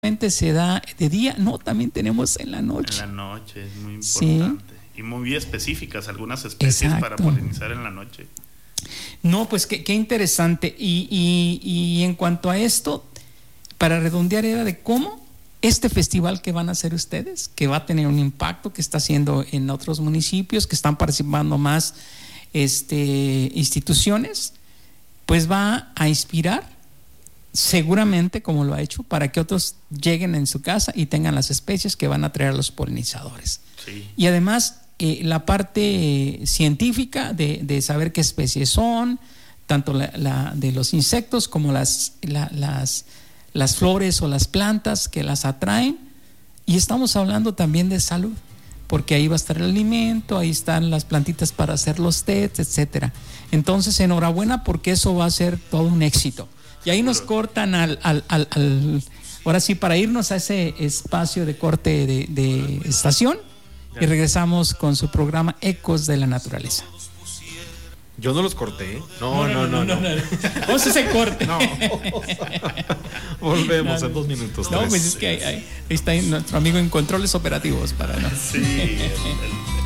se da de día, no, también tenemos en la noche. En la noche es muy importante. Sí. Y muy específicas algunas especies. Exacto. Para polinizar en la noche. No, pues qué interesante. Y en cuanto a esto, para redondear, era de cómo este festival que van a hacer ustedes, que va a tener un impacto, que está haciendo en otros municipios, que están participando más instituciones, pues va a inspirar seguramente, como lo ha hecho, para que otros lleguen en su casa y tengan las especies que van a traer a los polinizadores. Sí. Y además la parte científica de saber qué especies son, tanto la de los insectos como las flores o las plantas que las atraen. Y estamos hablando también de salud, porque ahí va a estar el alimento, ahí están las plantitas para hacer los tests, etcétera. Entonces, enhorabuena, porque eso va a ser todo un éxito. Y ahí nos cortan ahora sí, para irnos a ese espacio de corte de estación, y regresamos con su programa Ecos de la Naturaleza. Yo no los corté. No. Vamos a ese corte. No. Volvemos en 2 minutos. No, pues es que ahí está nuestro amigo en controles operativos para. Sí.